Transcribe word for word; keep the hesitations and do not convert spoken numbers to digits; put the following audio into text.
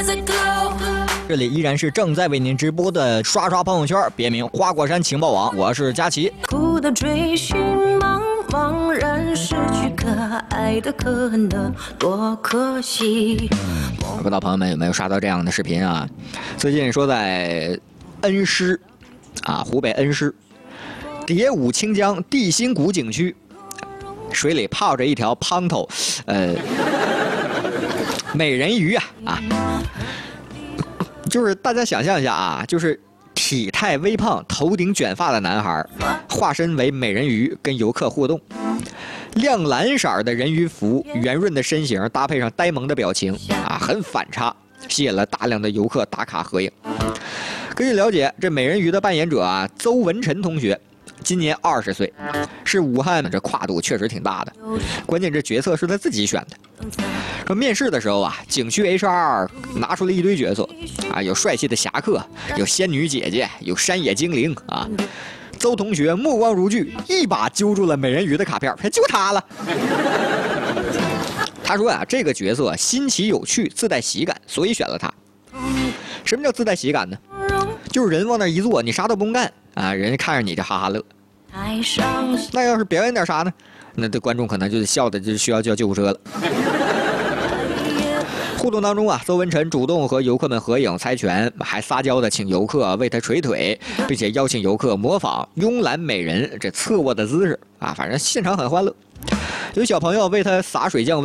这里依然是正在为您直播的刷刷朋友圈，别名花果山情报网，我是佳琪。 苦的追寻茫茫然失去可爱的可能，多可惜。 不知道朋友们有没有刷到这样的视频啊？最近说在恩施啊，湖北恩施蝶舞清江地心谷景区，水里泡着一条胖头，呃，美人鱼啊啊！就是大家想象一下啊，就是体态微胖、头顶卷发的男孩，化身为美人鱼跟游客互动。亮蓝色的人鱼服，圆润的身形搭配上呆萌的表情啊，很反差，吸引了大量的游客打卡合影。根据了解，这美人鱼的扮演者啊，邹文晨同学，今年二十岁，是武汉，这跨度确实挺大的。关键这角色是他自己选的。说面试的时候啊，景区 H R 拿出了一堆角色啊，有帅气的侠客，有仙女姐姐，有山野精灵啊。邹同学目光如炬，一把揪住了美人鱼的卡片，就他了。他说啊，这个角色新奇有趣，自带喜感，所以选了他。什么叫自带喜感呢？就是人往那一坐，你啥都不用干啊，人家看着你就哈哈乐。那要是表演点啥呢？那这观众可能就笑的就需要叫救护车了。互动当中啊，邹文晨主动和游客们合影猜拳，还撒娇的请游客为他捶腿，并且邀请游客模仿慵懒美人这侧卧的姿势啊，反正现场很欢乐。有小朋友为他洒水降温。